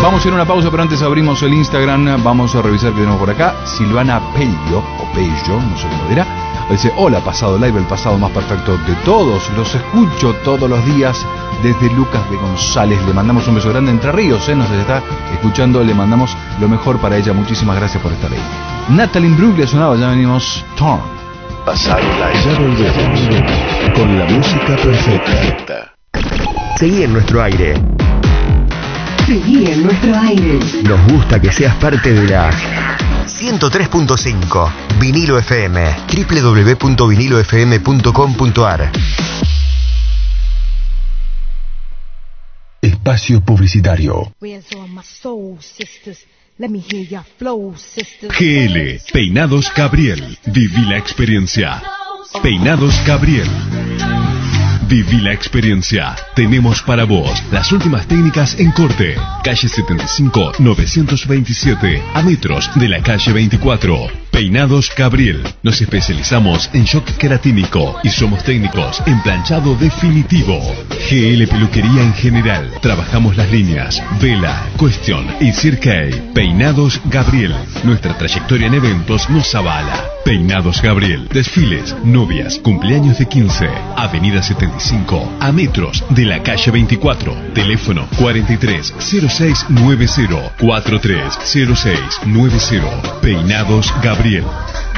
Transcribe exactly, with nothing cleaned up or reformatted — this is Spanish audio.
Vamos a ir a una pausa, pero antes abrimos el Instagram. Vamos a revisar que tenemos por acá. Silvana Pello, o Pello, no sé cómo dirá. Dice, hola, pasado live, el pasado más perfecto de todos. Los escucho todos los días desde Lucas de González. Le mandamos un beso grande. Entre Ríos, ¿eh? Nos está escuchando. Le mandamos lo mejor para ella. Muchísimas gracias por estar ahí. Natalie Imbruglia sonaba, ya venimos. Torn. Pasado live. Ya volvemos con la música perfecta. Seguí en nuestro aire. Seguí en nuestro aire. Nos gusta que seas parte de la ciento tres punto cinco Vinilo F M. doble u doble u doble u punto vinilo f m punto com punto a r. Espacio publicitario. G L Peinados Gabriel. Viví la experiencia. Peinados Gabriel. Viví la experiencia. Tenemos para vos las últimas técnicas en corte. Calle setenta y cinco, novecientos veintisiete, a metros de la calle veinticuatro. Peinados Gabriel. Nos especializamos en shock queratínico y somos técnicos en planchado definitivo. G L Peluquería en general. Trabajamos las líneas Vela, Question y Cirque. Peinados Gabriel. Nuestra trayectoria en eventos nos avala. Peinados Gabriel. Desfiles, novias, cumpleaños de quince. Avenida setenta y cinco, a metros de la calle veinticuatro. Teléfono cuarenta y tres cero seis noventa, cuarenta y tres cero seis noventa. Peinados Gabriel.